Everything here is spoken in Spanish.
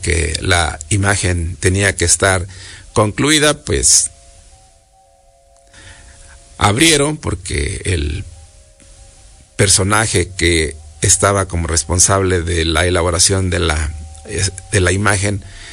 que la imagen tenía que estar concluida, pues abrieron, porque el personaje que estaba como responsable de la elaboración de la imagen